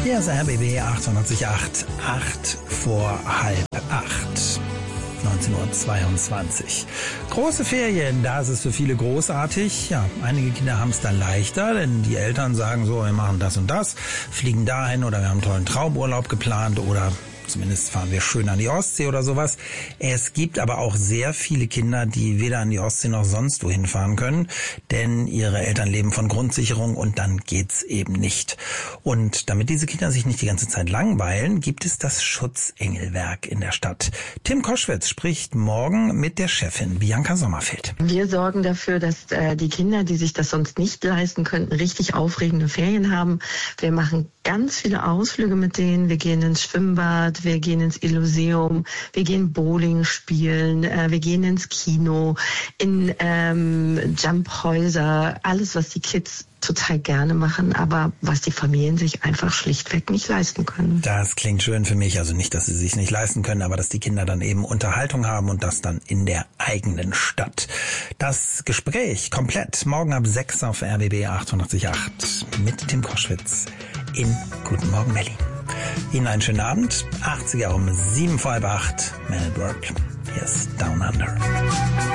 Hier ist RBB 98.8, 8 vor halb 8. 19:22 Uhr. Große Ferien, da ist es für viele großartig. Ja, einige Kinder haben es dann leichter, denn die Eltern sagen so, wir machen das und das, fliegen dahin oder wir haben einen tollen Traumurlaub geplant oder zumindest fahren wir schön an die Ostsee oder sowas. Es gibt aber auch sehr viele Kinder, die weder an die Ostsee noch sonst wohin fahren können, denn ihre Eltern leben von Grundsicherung und dann geht's eben nicht. Und damit diese Kinder sich nicht die ganze Zeit langweilen, gibt es das Schutzengelwerk in der Stadt. Tim Koschwitz spricht morgen mit der Chefin Bianca Sommerfeld. Wir sorgen dafür, dass die Kinder, die sich das sonst nicht leisten könnten, richtig aufregende Ferien haben. Wir machen ganz viele Ausflüge mit denen. Wir gehen ins Schwimmbad, wir gehen ins Illuseum, wir gehen Bowling spielen, wir gehen ins Kino, in Jumphäuser, alles, was die Kids total gerne machen, aber was die Familien sich einfach schlichtweg nicht leisten können. Das klingt schön für mich, also nicht, dass sie sich nicht leisten können, aber dass die Kinder dann eben Unterhaltung haben und das dann in der eigenen Stadt. Das Gespräch komplett morgen ab 6 auf RBB 98.8 mit Tim Koschwitz in Guten Morgen Berlin. Ihnen einen schönen Abend. 80er um 7 vor halb 8. Man at Work. Hier ist Down Under.